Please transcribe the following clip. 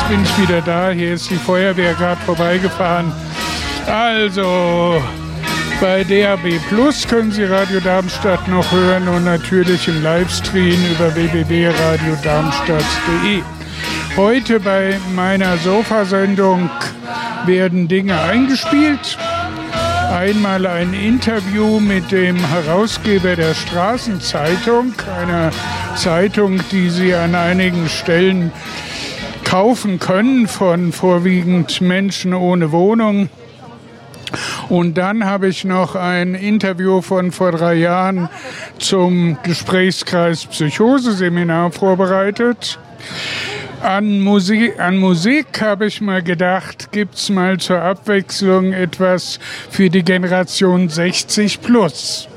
bin ich wieder da. Hier ist die Feuerwehr gerade vorbeigefahren. Also, bei DAB Plus können Sie Radio Darmstadt noch hören und natürlich im Livestream über www.radiodarmstadt.de. Heute bei meiner Sofasendung werden Dinge eingespielt. Einmal ein Interview mit dem Herausgeber der Straßenzeitung, einer Zeitung, die Sie an einigen Stellen kaufen können, von vorwiegend Menschen ohne Wohnung. Und dann habe ich noch ein Interview von vor 3 Jahren zum Gesprächskreis Psychose-Seminar vorbereitet. An Musik habe ich mal gedacht, gibt's mal zur Abwechslung etwas für die Generation 60 plus.